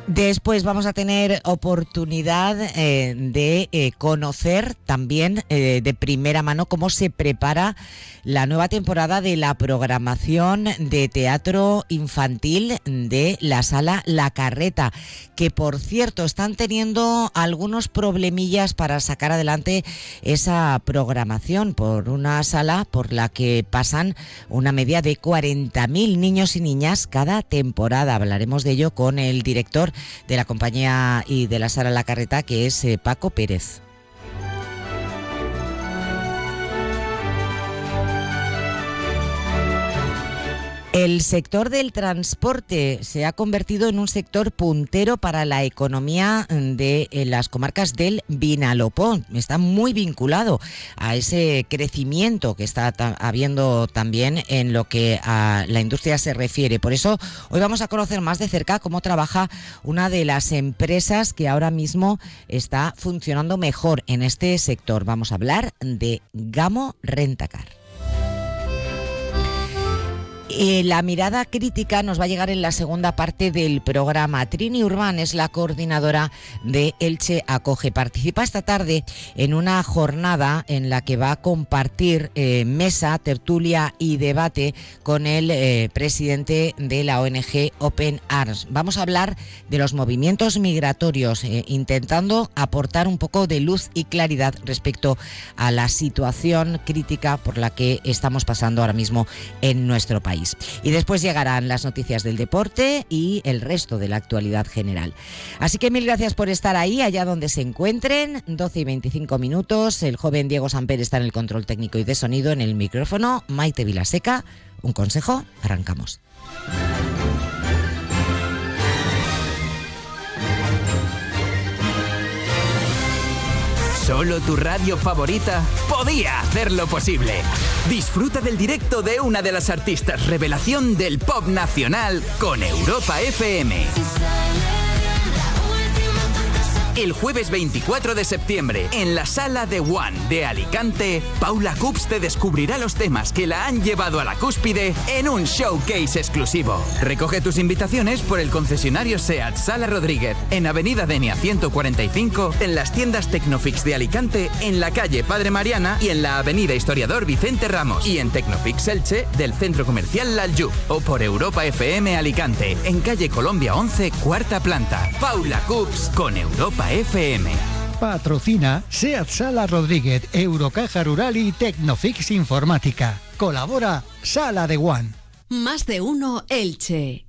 Después vamos a tener oportunidad de conocer también de primera mano cómo se prepara la nueva temporada de la programación de teatro infantil de la Sala La Carreta, que por cierto están teniendo algunos problemillas para sacar adelante esa programación por una sala por la que pasan una media de 40.000 niños y niñas cada temporada. Hablaremos de ello con el director de la compañía y de la Sala La Carreta, que es Paco Pérez. El sector del transporte se ha convertido en un sector puntero para la economía de las comarcas del Vinalopó. Está muy vinculado a ese crecimiento que está habiendo también en lo que a la industria se refiere. Por eso hoy vamos a conocer más de cerca cómo trabaja una de las empresas que ahora mismo está funcionando mejor en este sector. Vamos a hablar de Gamo Rentacar. La mirada crítica nos va a llegar en la segunda parte del programa. Trini Urbán es la coordinadora de Elche Acoge. Participa esta tarde en una jornada en la que va a compartir mesa, tertulia y debate con el presidente de la ONG Open Arms. Vamos a hablar de los movimientos migratorios, intentando aportar un poco de luz y claridad respecto a la situación crítica por la que estamos pasando ahora mismo en nuestro país. Y después llegarán las noticias del deporte y el resto de la actualidad general. Así que mil gracias por estar ahí, allá donde se encuentren. 12 y 25 minutos. El joven Diego Samper está en el control técnico y de sonido. En el micrófono, Maite Vilaseca. Un consejo, arrancamos. Solo tu radio favorita podía hacerlo posible. Disfruta del directo de una de las artistas revelación del pop nacional con Europa FM. El jueves 24 de septiembre, en la Sala de One de Alicante, Paula Cups te descubrirá los temas que la han llevado a la cúspide en un showcase exclusivo. Recoge tus invitaciones por el concesionario SEAT Sala Rodríguez, en Avenida Denia 145, en las tiendas Tecnofix de Alicante, en la calle Padre Mariana y en la Avenida Historiador Vicente Ramos, y en Tecnofix Elche del Centro Comercial Laljú, o por Europa FM Alicante, en calle Colombia 11, cuarta planta. Paula Cups con Europa FM. Patrocina SEAT Sala Rodríguez, Eurocaja Rural y Tecnofix Informática. Colabora Sala de One. Más de uno Elche.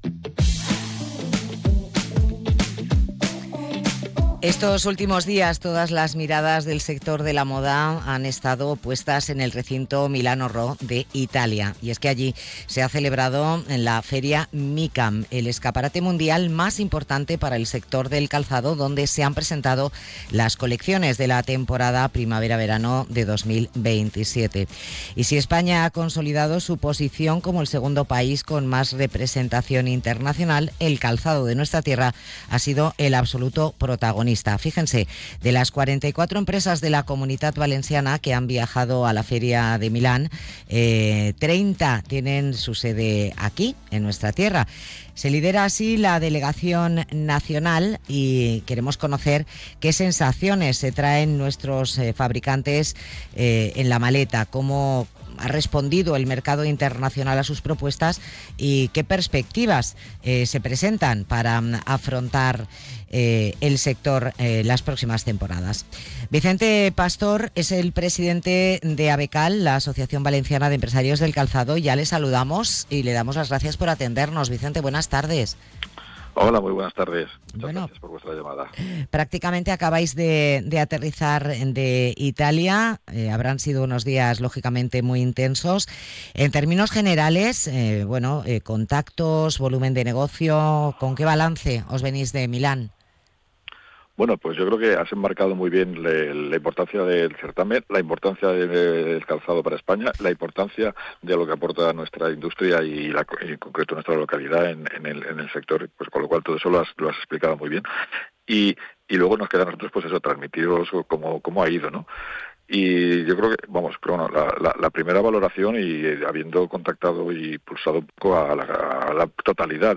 Estos últimos días todas las miradas del sector de la moda han estado puestas en el recinto Milano Ro de Italia. Y es que allí se ha celebrado la feria MICAM, el escaparate mundial más importante para el sector del calzado, donde se han presentado las colecciones de la temporada primavera-verano de 2027. Y si España ha consolidado su posición como el segundo país con más representación internacional, el calzado de nuestra tierra ha sido el absoluto protagonista. Fíjense, de las 44 empresas de la Comunitat Valenciana que han viajado a la Feria de Milán, 30 tienen su sede aquí, en nuestra tierra. Se lidera así la delegación nacional y queremos conocer qué sensaciones se traen nuestros fabricantes en la maleta, cómo ha respondido el mercado internacional a sus propuestas y qué perspectivas se presentan para afrontar el sector las próximas temporadas. Vicente Pastor es el presidente de ABECAL, la Asociación Valenciana de Empresarios del Calzado. Ya le saludamos y le damos las gracias por atendernos. Vicente, buenas tardes. Hola, muy buenas tardes. Muchas gracias por vuestra llamada. Prácticamente acabáis de aterrizar de Italia. Habrán sido unos días, lógicamente, muy intensos. En términos generales, contactos, volumen de negocio, ¿con qué balance os venís de Milán? Bueno, pues yo creo que has enmarcado muy bien la importancia del certamen, la importancia del calzado para España, la importancia de lo que aporta nuestra industria y en concreto nuestra localidad en el sector, pues con lo cual todo eso lo has explicado muy bien. Y luego nos queda a nosotros, pues eso, transmitiros cómo ha ido, ¿no? Y yo creo que, la primera valoración, y habiendo contactado y pulsado un poco a la totalidad